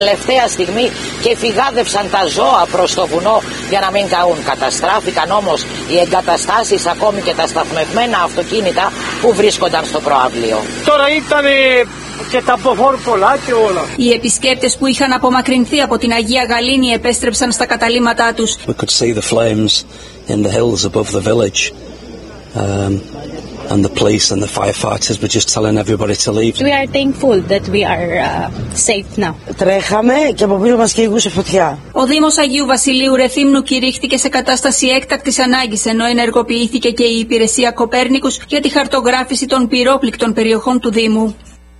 Τελευταία στιγμή και φυγάδευσαν τα ζώα προς το βουνό για να μην καούν. Καταστράφηκαν όμως οι εγκαταστάσεις, ακόμη και τα σταθμευμένα αυτοκίνητα που βρίσκονταν στο προαύλιο. Τώρα ήταν και τα μποφόρ πολλά και όλα. Οι επισκέπτες που είχαν απομακρυνθεί από την Αγία Γαλήνη επέστρεψαν στα καταλύματά τους. We could see the flames in the hills above the village. And the police and the firefighters were just telling everybody to leave. We are thankful that we are safe now. Τρέχαμε και από πίσω μας κυνηγούσε φωτιά. Ο Δήμος Αγίου Βασιλείου Ρεθύμνου κηρύχθηκε σε κατάσταση έκτακτης ανάγκης, ενώ ενεργοποιήθηκε και η υπηρεσία Κοπέρνικους για τη χαρτογράφηση των πυρόπληκτων περιοχών του Δήμου.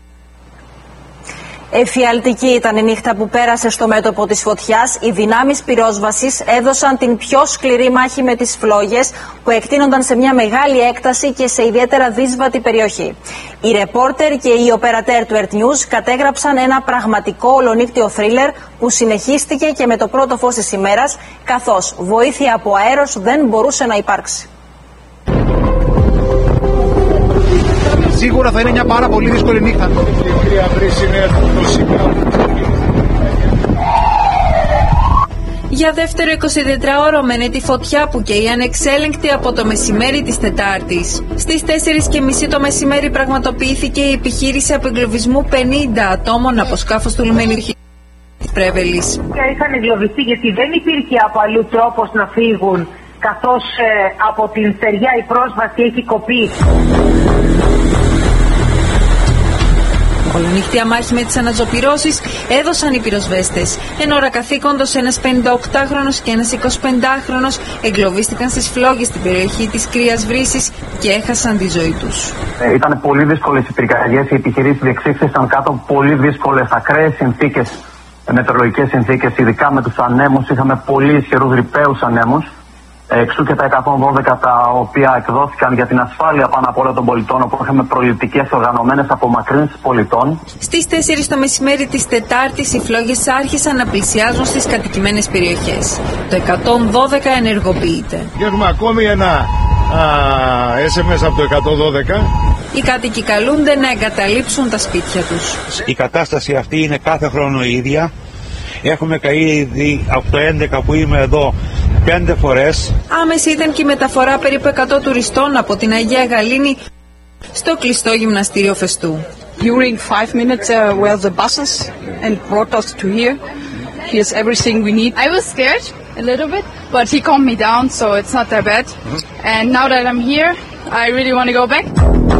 Εφιαλτική ήταν η νύχτα που πέρασε στο μέτωπο της φωτιάς. Οι δυνάμεις πυρόσβασης έδωσαν την πιο σκληρή μάχη με τις φλόγες που εκτείνονταν σε μια μεγάλη έκταση και σε ιδιαίτερα δύσβατη περιοχή. Οι ρεπόρτερ και οι οπερατέρ του Earth News κατέγραψαν ένα πραγματικό ολονύκτιο θρίλερ που συνεχίστηκε και με το πρώτο φως της ημέρας, καθώς βοήθεια από αέρος δεν μπορούσε να υπάρξει. Σίγουρα θα είναι μια πάρα πολύ δύσκολη νύχτα. Για δεύτερο 24ωρο μένει τη φωτιά που καίει ανεξέλεγκτη από το μεσημέρι της Τετάρτης. Στις 4:30 το μεσημέρι πραγματοποιήθηκε η επιχείρηση απεγκλωβισμού 50 ατόμων από σκάφος του λιμενικού Πρέβελης. Είχαν εγκλωβιστεί γιατί δεν υπήρχε από αλλού τρόπος να φύγουν, καθώς από την στεριά η πρόσβαση έχει κοπεί. Ολονύχτια μάχη με τις αναζωπυρώσεις έδωσαν οι πυροσβέστες. Εν ώρα καθήκοντος ένας 58χρονος και ένας 25χρονος εγκλωβίστηκαν στις φλόγες στην περιοχή της Κρύας Βρύσης και έχασαν τη ζωή τους. Ήταν πολύ δύσκολες οι πυρκαγιές, οι επιχειρήσεις διεξήχθησαν κάτω από πολύ δύσκολες ακραίες συνθήκες, μετεωρολογικές συνθήκες, ειδικά με τους ανέμους. Είχαμε πολύ ισχυρούς ρηπαίους ανέμους. Εξού και τα 112 τα οποία εκδόθηκαν για την ασφάλεια πάνω από όλα των πολιτών, όπου είχαμε προληπτικές οργανωμένες απομακρύνσεις πολιτών. Στις 4 το μεσημέρι της Τετάρτης οι φλόγες άρχισαν να πλησιάζουν στις κατοικημένες περιοχές. Το 112 ενεργοποιείται. Και έχουμε ακόμη ένα SMS από το 112. Οι κάτοικοι καλούνται να εγκαταλείψουν τα σπίτια τους. Η κατάσταση αυτή είναι κάθε χρόνο η ίδια. Έχουμε καεί ήδη από το 11 που είμαι εδώ 5 φορές. Άμεση ήταν και η μεταφορά περίπου 100 τουριστών από την Αγία Γαλήνη στο κλειστό γυμναστήριο Φεστού. During 5 minutes were the buses and brought us to here. Here's everything we need. I was scared a little bit, but he calmed me down, so it's not that bad. And now that I'm here, I really want to go back.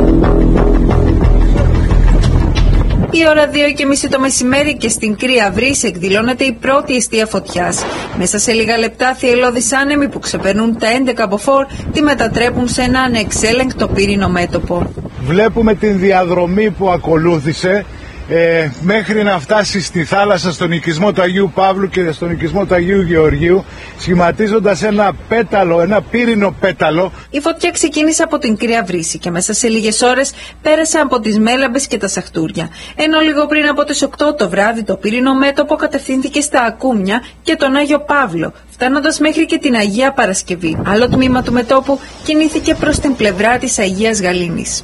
Η ώρα 2:30 το μεσημέρι και στην Κρύα Βρύση εκδηλώνεται η πρώτη εστία φωτιάς. Μέσα σε λίγα λεπτά θυελλώδεις άνεμοι που ξεπερνούν τα 11 μποφόρ τη μετατρέπουν σε ένα ανεξέλεγκτο πύρινο μέτωπο. Βλέπουμε την διαδρομή που ακολούθησε μέχρι να φτάσει στη θάλασσα, στον οικισμό του Αγίου Παύλου και στον οικισμό του Αγίου Γεωργίου, σχηματίζοντας ένα πέταλο, ένα πύρινο πέταλο. Η φωτιά ξεκίνησε από την Κρύα Βρύση και μέσα σε λίγες ώρες πέρασε από τις Μέλαμπες και τα Σαχτούρια. Ενώ λίγο πριν από τις 8 το βράδυ το πύρινο μέτωπο κατευθύνθηκε στα Ακούμια και τον Άγιο Παύλο, φτάνοντας μέχρι και την Αγία Παρασκευή. Άλλο τμήμα του μετώπου κινήθηκε προς την πλευρά της Αγίας Γαλήνης.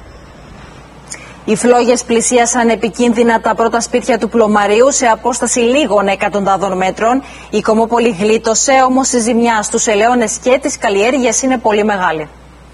Οι φλόγες πλησίασαν επικίνδυνα τα πρώτα σπίτια του Πλωμαρίου σε απόσταση λίγων εκατοντάδων μέτρων. Η Κομόπολη γλίτωσε, όμως η ζημιά στους ελαιώνες και τις καλλιέργειες είναι πολύ μεγάλη.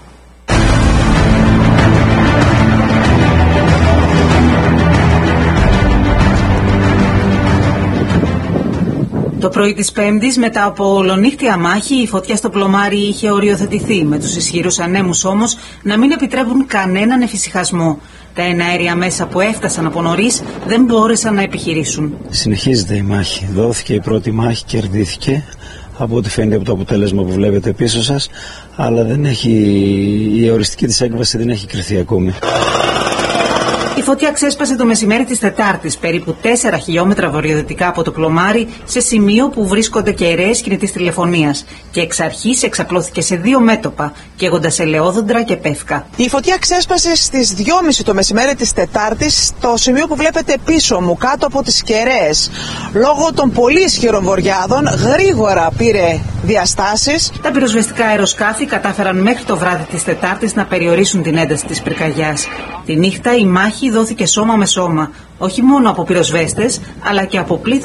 Το πρωί της Πέμπτης, μετά από ολονύχτια μάχη, η φωτιά στο Πλωμάρι είχε οριοθετηθεί, με τους ισχυρούς ανέμους όμως να μην επιτρέπουν κανέναν εφησυχασμό. Τα εναέρια μέσα που έφτασαν από νωρίς δεν μπόρεσαν να επιχειρήσουν. Συνεχίζεται η μάχη. Δόθηκε η πρώτη μάχη, κερδίθηκε από ό,τι φαίνεται από το αποτέλεσμα που βλέπετε πίσω σας, αλλά η οριστική της έκβαση δεν έχει κριθεί ακόμη. Η φωτιά ξέσπασε το μεσημέρι της Τετάρτης, περίπου 4 χιλιόμετρα βορειοδυτικά από το Πλωμάρι, σε σημείο που βρίσκονται κεραίες κινητής τηλεφωνίας. Και εξ αρχής εξαπλώθηκε σε 2 μέτωπα, καίγοντας ελαιόδοντρα και πεύκα. Η φωτιά ξέσπασε στις 2:30 το μεσημέρι της Τετάρτης, στο σημείο που βλέπετε πίσω μου, κάτω από τις κεραίες. λόγω των πολύ ισχυρών βοριάδων γρήγορα πήρε διαστάσεις. Τα πυροσβεστικά αεροσκάφη κατάφεραν μέχρι το βράδυ της Τετάρτης να περιορίσουν την ένταση της πυρκαγιάς. Τη νύχτα η μάχη δόθηκε σώμα με σώμα, όχι μόνο από πυροσβέστες, αλλά και από πλήθος